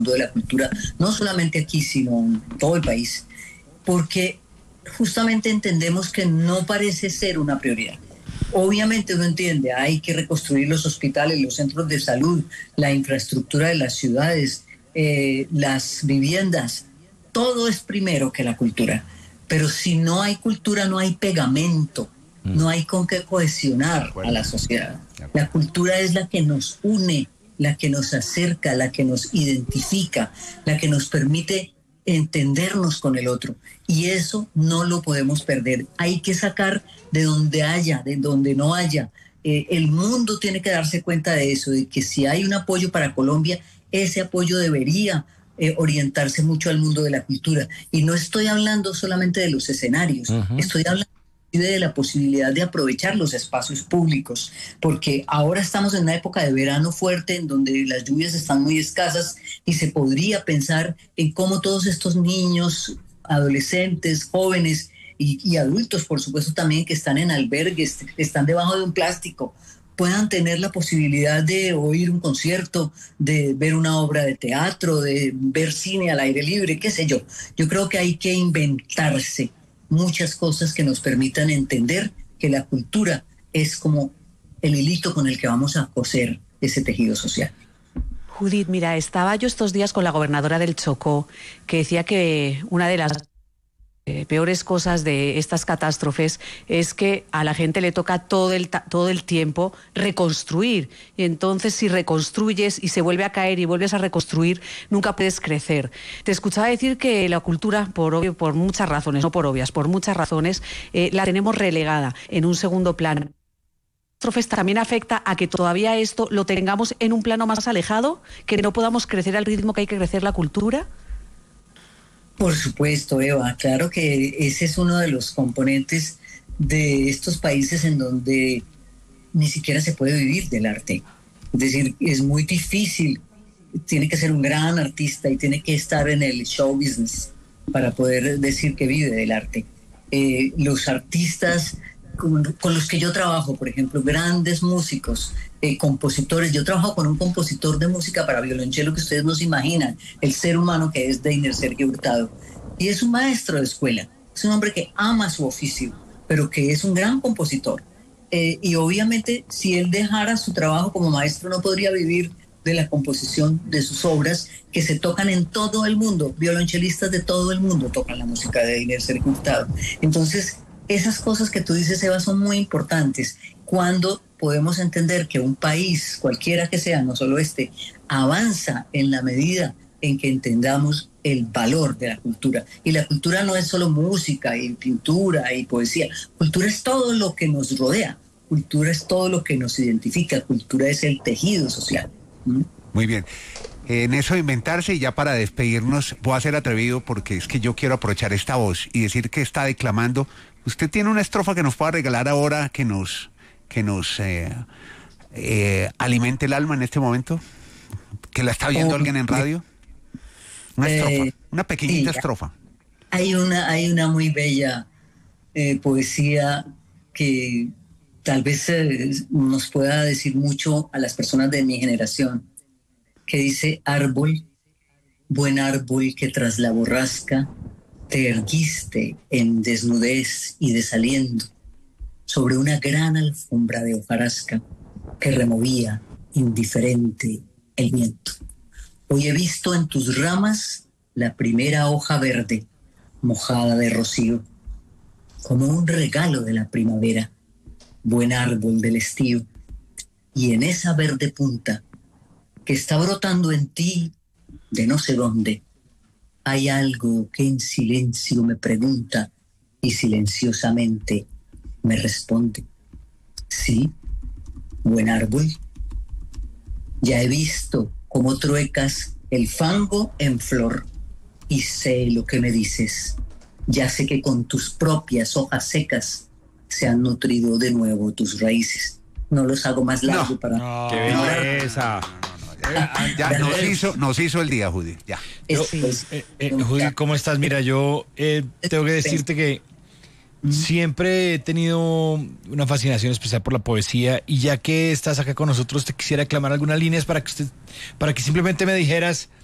de la cultura, no solamente aquí, sino en todo el país, porque justamente entendemos que no parece ser una prioridad. Obviamente uno entiende, hay que reconstruir los hospitales, los centros de salud, la infraestructura de las ciudades, las viviendas, todo es primero que la cultura. Pero si no hay cultura, no hay pegamento, no hay con qué cohesionar a la sociedad. La cultura es la que nos une, la que nos acerca, la que nos identifica, la que nos permite entendernos con el otro. Y eso no lo podemos perder. Hay que sacar de donde haya, de donde no haya. El mundo tiene que darse cuenta de eso, de que si hay un apoyo para Colombia, ese apoyo debería orientarse mucho al mundo de la cultura. Y no estoy hablando solamente de los escenarios, estoy hablando de la posibilidad de aprovechar los espacios públicos, porque ahora estamos en una época de verano fuerte en donde las lluvias están muy escasas y se podría pensar en cómo todos estos niños, adolescentes, jóvenes y adultos, por supuesto también, que están en albergues, que están debajo de un plástico, puedan tener la posibilidad de oír un concierto, de ver una obra de teatro, de ver cine al aire libre, qué sé yo. Yo creo que hay que inventarse muchas cosas que nos permitan entender que la cultura es como el hilito con el que vamos a coser ese tejido social. Judith, mira, estaba yo estos días con la gobernadora del Chocó, que decía que una de las peores cosas de estas catástrofes es que a la gente le toca todo el tiempo reconstruir, y entonces si reconstruyes y se vuelve a caer y vuelves a reconstruir, nunca puedes crecer. Te escuchaba decir que la cultura, por muchas razones, no por obvias, por muchas razones, la tenemos relegada en un segundo plano. ¿Catástrofes también afecta a que todavía esto lo tengamos en un plano más alejado, que no podamos crecer al ritmo que hay que crecer la cultura? Por supuesto, Eva, claro que ese es uno de los componentes de estos países en donde ni siquiera se puede vivir del arte. Es decir, es muy difícil, tiene que ser un gran artista y tiene que estar en el show business para poder decir que vive del arte. Los artistas con los que yo trabajo, por ejemplo, grandes músicos, compositores. Yo trabajo con un compositor de música para violonchelo que ustedes no se imaginan, el ser humano que es Deiner Sergio Hurtado. Y es un maestro de escuela, es un hombre que ama su oficio, pero que es un gran compositor. Y obviamente, si él dejara su trabajo como maestro, no podría vivir de la composición de sus obras que se tocan en todo el mundo. Violonchelistas de todo el mundo tocan la música de Deiner Sergio Hurtado. Entonces, esas cosas que tú dices, Eva, son muy importantes. Cuando podemos entender que un país, cualquiera que sea, no solo este, avanza en la medida en que entendamos el valor de la cultura. Y la cultura no es solo música y pintura y poesía. Cultura es todo lo que nos rodea. Cultura es todo lo que nos identifica. Cultura es el tejido social. Muy bien. En eso de inventarse, y ya para despedirnos, voy a ser atrevido porque es que yo quiero aprovechar esta voz y decir que está declamando. ¿Usted tiene una estrofa que nos pueda regalar ahora que nos alimente el alma en este momento? ¿Que la está oyendo alguien en radio? Una estrofa, una pequeñita estrofa. Hay una muy bella poesía que tal vez nos pueda decir mucho a las personas de mi generación, que dice: árbol, buen árbol que tras la borrasca te erguiste en desnudez y desaliento sobre una gran alfombra de hojarasca que removía indiferente el viento. Hoy he visto en tus ramas la primera hoja verde mojada de rocío, como un regalo de la primavera, buen árbol del estío. Y en esa verde punta que está brotando en ti de no sé dónde, hay algo que en silencio me pregunta y silenciosamente me responde: sí, buen árbol. Ya he visto cómo truecas el fango en flor y sé lo que me dices. Ya sé que con tus propias hojas secas se han nutrido de nuevo tus raíces. No los hago más largo para... No, ¡qué belleza! Ya nos hizo el día, Judith. Ya. Judith, ¿cómo estás? Mira, yo tengo que decirte que siempre he tenido una fascinación especial por la poesía, y ya que estás acá con nosotros, te quisiera aclamar algunas líneas para que simplemente me dijeras